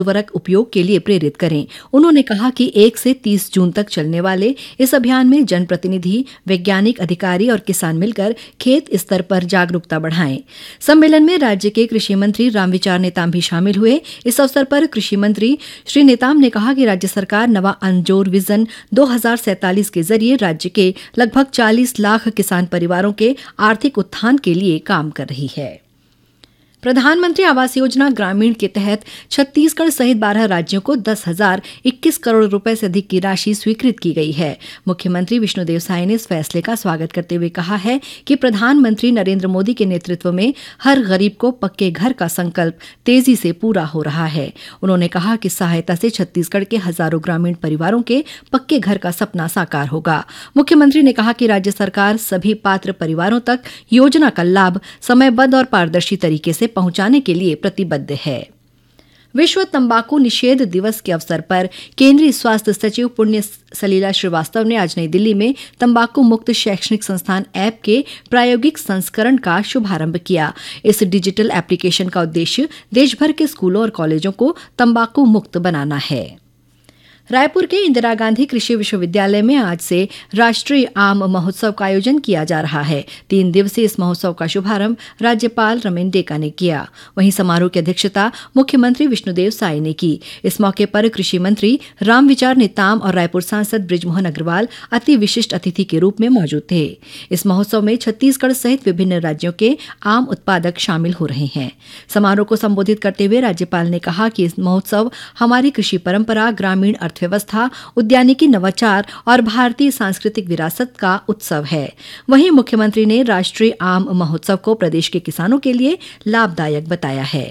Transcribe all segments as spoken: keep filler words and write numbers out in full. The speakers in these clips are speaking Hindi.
उर्वरक उपयोग के लिए प्रेरित करें। उन्होंने कहा कि एक से तीस जून तक चलने वाले इस अभियान में जनप्रतिनिधि, वैज्ञानिक अधिकारी और किसान मिलकर खेत स्तर पर जागरूकता बढ़ाएं। सम्मेलन में राज्य के कृषि मंत्री रामविचार नेताम भी शामिल हुए। इस अवसर पर कृषि मंत्री श्री नेताम ने कहा कि राज्य सरकार नवा अंजोर विजन दो हजार सैंतालीस के जरिए राज्य के लगभग चालीस लाख किसान परिवारों के आर्थिक उत्थान के लिए काम कर रही है। प्रधानमंत्री आवास योजना ग्रामीण के तहत छत्तीसगढ़ सहित बारह राज्यों को दस हजार इक्कीस करोड़ रुपए से अधिक की राशि स्वीकृत की गई है। मुख्यमंत्री विष्णुदेव साय ने इस फैसले का स्वागत करते हुए कहा है कि प्रधानमंत्री नरेंद्र मोदी के नेतृत्व में हर गरीब को पक्के घर का संकल्प तेजी से पूरा हो रहा है। उन्होंने कहा कि सहायता से छत्तीसगढ़ के हजारों ग्रामीण परिवारों के पक्के घर का सपना साकार होगा। मुख्यमंत्री ने कहा कि राज्य सरकार सभी पात्र परिवारों तक योजना का लाभ समयबद्ध और पारदर्शी तरीके से पहुंचाने के लिए प्रतिबद्ध है। विश्व तंबाकू निषेध दिवस के अवसर पर केंद्रीय स्वास्थ्य सचिव पुण्य सलीला श्रीवास्तव ने आज नई दिल्ली में तंबाकू मुक्त शैक्षणिक संस्थान ऐप के प्रायोगिक संस्करण का शुभारंभ किया। इस डिजिटल एप्लीकेशन का उद्देश्य देशभर के स्कूलों और कॉलेजों को तंबाकू मुक्त बनाना है। रायपुर के इंदिरा गांधी कृषि विश्वविद्यालय में आज से राष्ट्रीय आम महोत्सव का आयोजन किया जा रहा है। तीन दिवसीय इस महोत्सव का शुभारंभ राज्यपाल रमेन डेका ने किया। वहीं समारोह की अध्यक्षता मुख्यमंत्री विष्णुदेव साय ने की। इस मौके पर कृषि मंत्री रामविचार नेताम और रायपुर सांसद बृजमोहन अग्रवाल अति विशिष्ट अतिथि के रूप में मौजूद थे। इस महोत्सव में छत्तीसगढ़ सहित विभिन्न राज्यों के आम उत्पादक शामिल हो रहे हैं। समारोह को संबोधित करते हुए राज्यपाल ने कहा कि इस महोत्सव हमारी कृषि परंपरा, ग्रामीण व्यवस्था, उद्यानिकी नवाचार और भारतीय सांस्कृतिक विरासत का उत्सव है। वहीं मुख्यमंत्री ने राष्ट्रीय आम महोत्सव को प्रदेश के किसानों के लिए लाभदायक बताया है।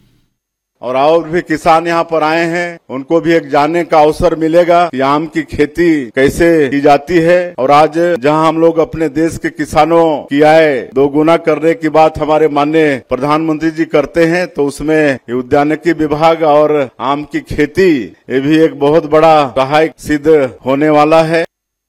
और और भी किसान यहाँ पर आए हैं, उनको भी एक जानने का अवसर मिलेगा कि आम की खेती कैसे की जाती है। और आज जहाँ हम लोग अपने देश के किसानों की आय दोगुना करने की बात हमारे माननीय प्रधानमंत्री जी करते हैं, तो उसमें उद्यानिकी विभाग और आम की खेती ये भी एक बहुत बड़ा सहायक सिद्ध होने वाला है।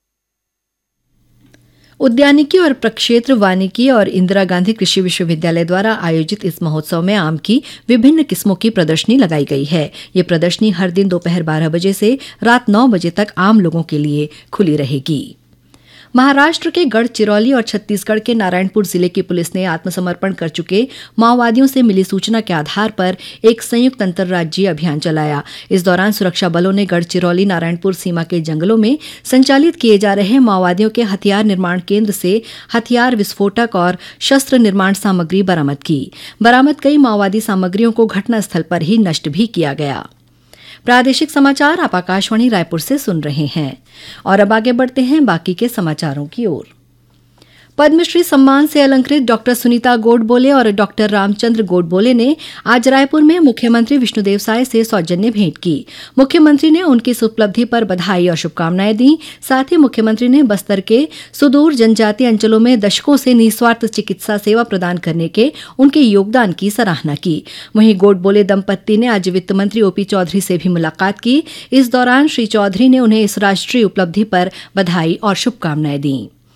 उद्यानिकी और प्रक्षेत्र वानिकी और इंदिरा गांधी कृषि विश्वविद्यालय द्वारा आयोजित इस महोत्सव में आम की विभिन्न किस्मों की प्रदर्शनी लगाई गई है। ये प्रदर्शनी हर दिन दोपहर बारह बजे से रात नौ बजे तक आम लोगों के लिए खुली रहेगी। महाराष्ट्र के गढ़चिरौली और छत्तीसगढ़ के नारायणपुर जिले की पुलिस ने आत्मसमर्पण कर चुके माओवादियों से मिली सूचना के आधार पर एक संयुक्त अंतर्राज्यीय अभियान चलाया। इस दौरान सुरक्षा बलों ने गढ़चिरौली नारायणपुर सीमा के जंगलों में संचालित किए जा रहे माओवादियों के हथियार निर्माण केंद्र से हथियार, विस्फोटक और शस्त्र निर्माण सामग्री बरामद की। बरामद कई माओवादी सामग्रियों को घटनास्थल पर ही नष्ट भी किया गया। प्रादेशिक समाचार आप आकाशवाणी रायपुर से सुन रहे हैं और अब आगे बढ़ते हैं बाकी के समाचारों की ओर। पद्मश्री सम्मान से अलंकृत डॉक्टर सुनीता गोडबोले और डॉक्टर रामचंद्र गोडबोले ने आज रायपुर में मुख्यमंत्री विष्णुदेव साय से सौजन्य भेंट की। मुख्यमंत्री ने उनकी इस उपलब्धि पर बधाई और शुभकामनाएं दी। साथ ही मुख्यमंत्री ने बस्तर के सुदूर जनजातीय अंचलों में दशकों से निस्वार्थ चिकित्सा सेवा प्रदान करने के उनके योगदान की सराहना की। वहीं गोडबोले दंपत्ति ने आज वित्त मंत्री ओपी चौधरी से भी मुलाकात की। इस दौरान श्री चौधरी ने उन्हें इस राष्ट्रीय उपलब्धि पर बधाई और शुभकामनाएं दी।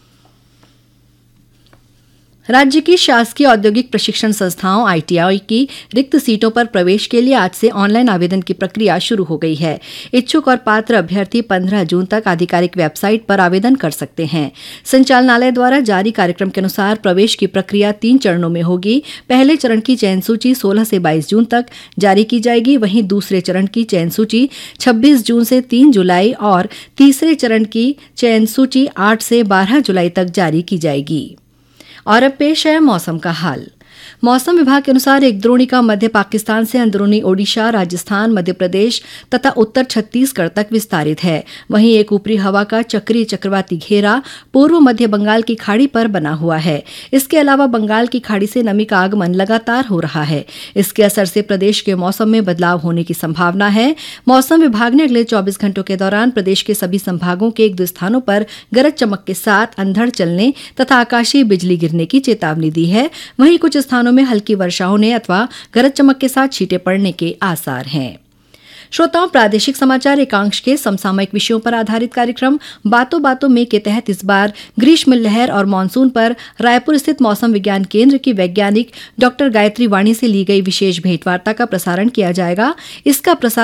राज्य की शासकीय औद्योगिक प्रशिक्षण संस्थाओं आईटीआई की रिक्त सीटों पर प्रवेश के लिए आज से ऑनलाइन आवेदन की प्रक्रिया शुरू हो गई है। इच्छुक और पात्र अभ्यर्थी पंद्रह जून तक आधिकारिक वेबसाइट पर आवेदन कर सकते हैं। संचालनालय द्वारा जारी कार्यक्रम के अनुसार प्रवेश की प्रक्रिया तीन चरणों में होगी। पहले चरण की चयन सूची सोलह से बाईस जून तक जारी की जाएगी। वहीं दूसरे चरण की चयन सूची छब्बीस जून से तीन जुलाई और तीसरे चरण की चयन सूची आठ से बारह जुलाई तक जारी की जाएगी। और अब पेश है मौसम का हाल। मौसम विभाग के अनुसार एक द्रोणिका मध्य पाकिस्तान से अंदरूनी ओडिशा, राजस्थान, मध्य प्रदेश तथा उत्तर छत्तीसगढ़ तक विस्तारित है। वहीं एक ऊपरी हवा का चक्रीय चक्रवाती घेरा पूर्व मध्य बंगाल की खाड़ी पर बना हुआ है। इसके अलावा बंगाल की खाड़ी से नमी का आगमन लगातार हो रहा है। इसके असर से प्रदेश के मौसम में बदलाव होने की संभावना है। मौसम विभाग ने अगले चौबीस घंटों के दौरान प्रदेश के सभी संभागों के एक दो स्थानों पर गरज चमक के साथ अंधड़ चलने तथा आकाशीय बिजली गिरने की चेतावनी दी है। वहीं कुछ स्थानों में हल्की वर्षा होने अथवा गरज चमक के साथ छींटे पड़ने के आसार हैं। श्रोताओं, प्रादेशिक समाचार एकांश के समसामयिक विषयों पर आधारित कार्यक्रम बातों बातों में के तहत इस बार ग्रीष्म लहर और मानसून पर रायपुर स्थित मौसम विज्ञान केंद्र की वैज्ञानिक डॉक्टर गायत्री वाणी से ली गई विशेष भेंटवार्ता का प्रसारण किया जाएगा। इसका प्रसारण